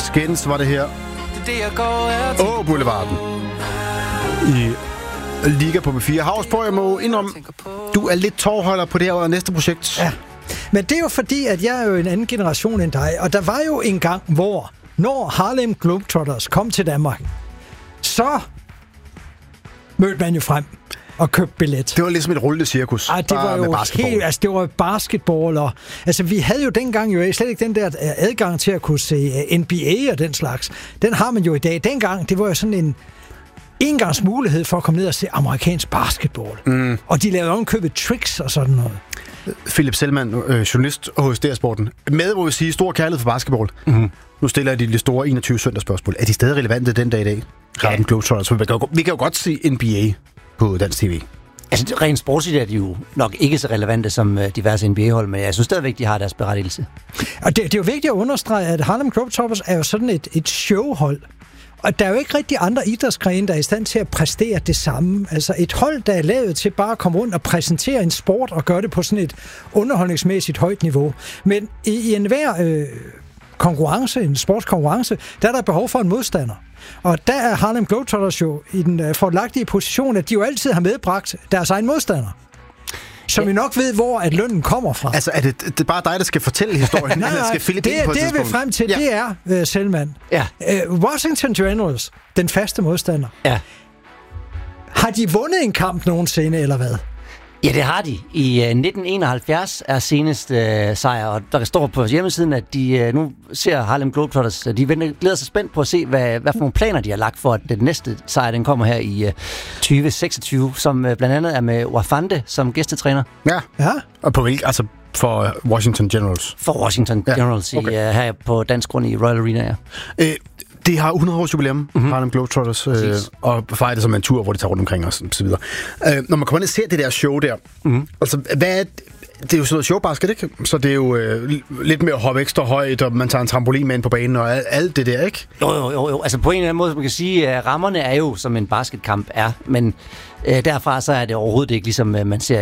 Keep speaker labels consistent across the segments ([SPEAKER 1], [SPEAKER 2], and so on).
[SPEAKER 1] Skins var det her. Boulevarden. I Liga på B4. Havsborg, jeg må indrømme, du er lidt tårholder på det her næste projekt.
[SPEAKER 2] Ja, men det er jo fordi, at jeg er jo en anden generation end dig, og der var jo en gang, hvor når Harlem Globetrotters kom til Danmark, så mødte man jo frem og købte billet.
[SPEAKER 1] Det var ligesom et rullende cirkus.
[SPEAKER 2] Det var jo helt, altså det var basketball, og altså vi havde jo dengang jo slet ikke den der adgang til at kunne se NBA og den slags. Den har man jo i dag. Dengang, det var jo sådan en engangs mulighed for at komme ned og se amerikansk basketball. Og de lavede ovenkøbet tricks og sådan noget.
[SPEAKER 1] Philip Selman, journalist hos DR-sporten. Med, hvor vi siger, stor kærlighed for basketball. Nu stiller jeg de store 21 søndagsspørgsmål. Er de stadig relevante den dag i dag? Harlem Globetrotters. Vi kan jo godt se NBA på dansk tv.
[SPEAKER 3] Altså, rent sportsligt er de jo nok ikke så relevante som diverse NBA-hold, men jeg synes stadigvæk, de har deres berettigelse.
[SPEAKER 2] Og det er jo vigtigt at understrege, at Harlem Globetrotters er jo sådan et showhold. Og der er jo ikke rigtig andre idrætsgrene, der er i stand til at præstere det samme. Altså et hold, der er lavet til bare at komme rundt og præsentere en sport og gøre det på sådan et underholdningsmæssigt højt niveau. Men i enhver konkurrence, en sportskonkurrence, der er der behov for en modstander. Og der er Harlem Globetrotters jo i den fordelagtige position, at de jo altid har medbragt deres egen modstander. Som vi nok ved, hvor at lønnen kommer fra.
[SPEAKER 1] Altså, er det bare dig, der skal fortælle historien?
[SPEAKER 2] Nej,
[SPEAKER 1] skal
[SPEAKER 2] det vi frem til, det er Selman.
[SPEAKER 3] Ja.
[SPEAKER 2] Washington Generals, den faste modstander.
[SPEAKER 3] Ja.
[SPEAKER 2] Har de vundet en kamp nogensinde, eller hvad?
[SPEAKER 3] Ja, det har de. I 1971 er seneste sejr, og der står på hjemmesiden, at de nu ser Harlem Globetrotters, de glæder sig spændt på at se, hvad for nogle planer de har lagt for, at den næste sejr, den kommer her i 2026, som blandt andet er med Wafande som gæstetræner.
[SPEAKER 1] Ja. Og på hvilken? Altså for Washington Generals?
[SPEAKER 3] For Washington Generals, okay. Her på dansk grund i Royal Arena, ja.
[SPEAKER 1] Det har 100 års jubilæum, Harlem Globetrotters, og fejrer det som en tur, hvor de tager rundt omkring os, og så videre. Når man kommer ind og ser det der show der, altså, hvad er det er jo sådan noget showbasket, ikke? Så det er jo lidt mere at hoppe ekstra højt, og man tager en trampolin med ind på banen, og alt det der, ikke?
[SPEAKER 3] Jo. Altså på en eller anden måde, man kan sige, at rammerne er jo, som en basketkamp er, men derfra så er det overhovedet ikke, ligesom man ser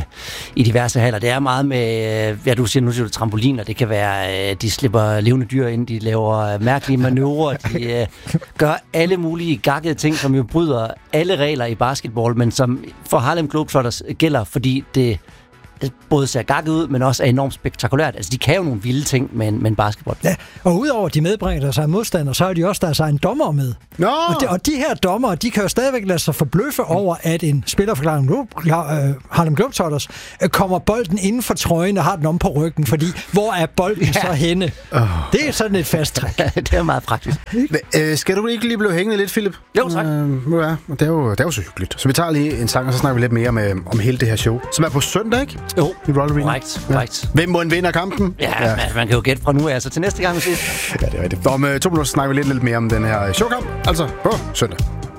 [SPEAKER 3] i diverse haller. Det er meget med, nu siger du trampoliner, det kan være, de slipper levende dyr ind, de laver mærkelige manøvrer, de gør alle mulige gakkede ting, som jo bryder alle regler i basketball, men som for Harlem Globetrotters gælder, fordi det både ser gakket ud, men også er enormt spektakulært. Altså, de kan jo nogle vilde ting med en basketball. Ja,
[SPEAKER 2] og udover at de medbringer deres egen modstander, så er de også deres egen dommer med.
[SPEAKER 1] No.
[SPEAKER 2] Og de her dommer, de kan jo stadigvæk lade sig forbløffe over, at en spiller for Harlem Globetrotters kommer bolden inden for trøjen og har den om på ryggen, fordi hvor er bolden så henne? Det er sådan et fast træk.
[SPEAKER 3] Det er meget praktisk.
[SPEAKER 1] Skal du ikke lige blive hængende lidt, Philip?
[SPEAKER 3] Jo, tak.
[SPEAKER 1] Det er jo så hyggeligt. Så vi tager lige en sang, og så snakker vi lidt mere om hele det her show, som er på søndag, ikke?
[SPEAKER 3] Jo,
[SPEAKER 1] i Royal Arena.
[SPEAKER 3] Korrekt.
[SPEAKER 1] Hvem må en vinder kampen?
[SPEAKER 3] Ja, man kan jo gætte fra nu af, så til næste gang vi ses.
[SPEAKER 1] Ja, det er rigtigt. Om 2 minutter snakker vi lidt mere om den her showkamp, altså på søndag.